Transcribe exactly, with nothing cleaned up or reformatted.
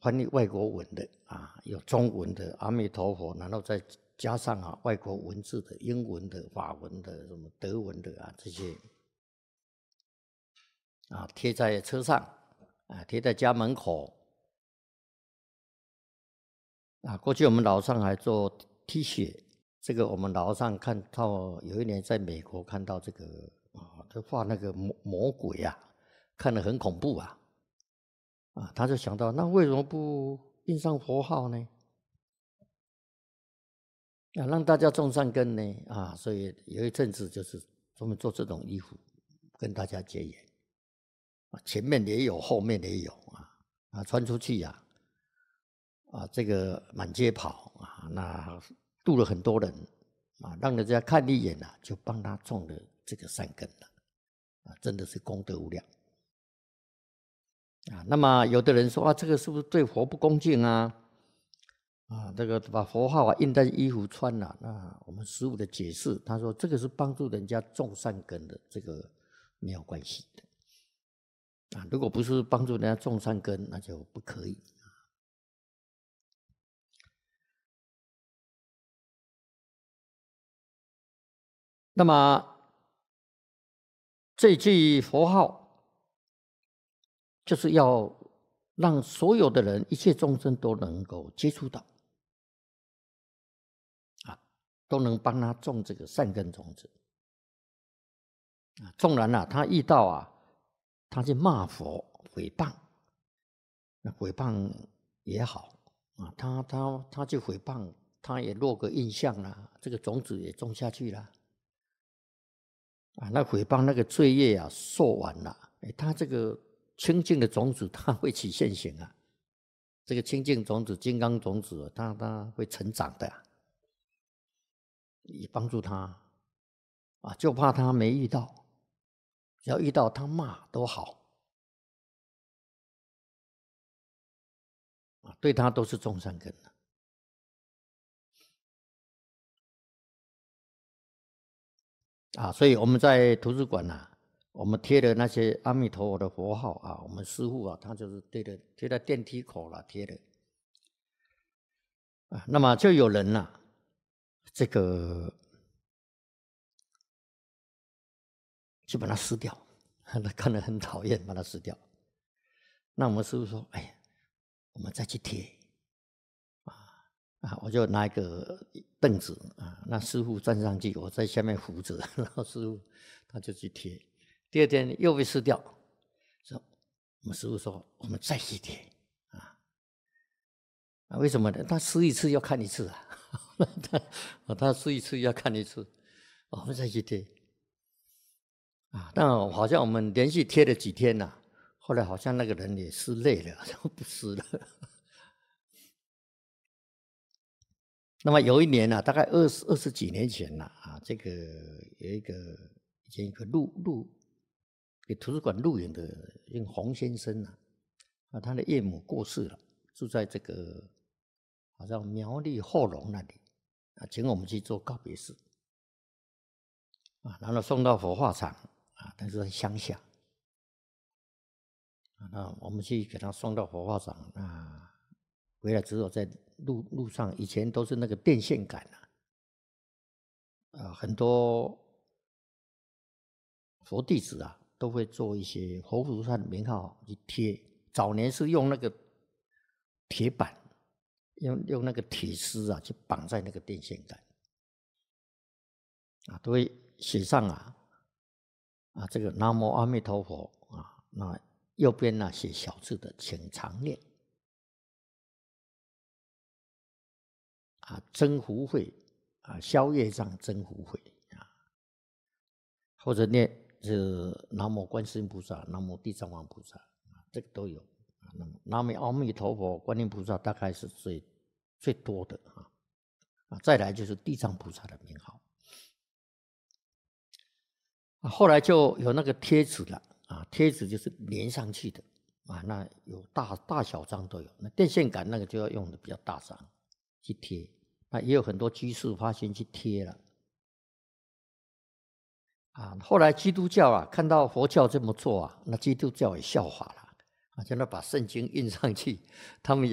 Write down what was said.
翻译外国文的啊，有中文的阿弥陀佛，然后再加上啊外国文字的英文的、法文的、什么德文的啊这些啊贴在车上啊，贴在家门口啊。过去我们老上还做 T 恤，这个我们老上看到有一年在美国看到这个啊，就画那个魔魔鬼啊，看得很恐怖啊。啊，他就想到，那为什么不印上佛号呢？啊，让大家种善根呢？啊，所以有一阵子就是专门做这种衣服，跟大家结缘。啊，前面也有，后面也有啊，啊，穿出去呀、啊，啊，这个满街跑啊，那度了很多人啊，让人家看一眼啊，就帮他种了这个善根了，啊，真的是功德无量。啊，那么有的人说啊，这个是不是对佛不恭敬啊？啊，这个把佛号啊印在衣服穿了、啊，那我们师父的解释，他说这个是帮助人家种善根的，这个没有关系的。啊，如果不是帮助人家种善根，那就不可以。那么这句佛号就是要让所有的人、一切众生都能够接触到，啊，都能帮他种这个善根种子。啊，纵然啊，他遇到啊，他去骂佛、诽谤，那诽谤也好啊，他他他去诽谤，他也落个印象啦，这个种子也种下去了。啊，那诽谤那个罪业啊，受完了，哎，他这个清净的种子，它会起现行啊。这个清净种子、金刚种子，它它会成长的、啊，也帮助他啊。就怕他没遇到，只要遇到他骂都好啊，对他都是种善根的啊。所以我们在图书馆啊，我们贴的那些阿弥陀佛的佛号啊，我们师父啊，他就是贴的贴在电梯口了贴的啊。那么就有人呐、啊，这个就把它撕掉，他看得很讨厌，把它撕掉。那我们师父说：“哎呀，我们再去贴啊啊！”我就拿一个凳子啊，那师父站上去，我在下面扶着，然后师父他就去贴。第二天又被撕掉，说我们师父说：“我们再去贴啊！”啊，为什么呢？他撕一次要看一次啊，他他撕一次要看一次，我们再去贴啊。但好像我们连续贴了几天呐、啊。后来好像那个人也撕累了，就不撕了。那么有一年呢、啊，大概二十二十几年前了 啊, 啊，这个有一个以前一个录录给图书馆录影的用洪先生啊，啊，他的岳母过世了，住在这个好像苗栗后龙那里啊，请我们去做告别式啊，然后送到火化场啊，但是在乡下。那我们去给他送到火化场，那回来之后在路路上，以前都是那个电线杆啊，呃，很多佛弟子啊都会做一些活菩萨的名号去贴。早年是用那个铁板，用用那个铁丝啊去绑在那个电线杆，啊，都会写上啊啊这个南无阿弥陀佛啊，那右边呢、啊、写小字的，请常念。啊，增福慧啊，消业障增福慧啊，或者念是南无观世音菩萨、南无地藏王菩萨啊，这个都有啊。那么南无阿弥陀佛、观音菩萨大概是最最多的啊啊，再来就是地藏菩萨的名号啊。后来就有那个贴纸了啊，贴纸就是连上去的啊，那有大大小张都有。那电线杆那个就要用的比较大张去贴。那也有很多居士发心去贴了啊。后来基督教啊看到佛教这么做啊，那基督教也效法了啊，就那把圣经印上去，他们也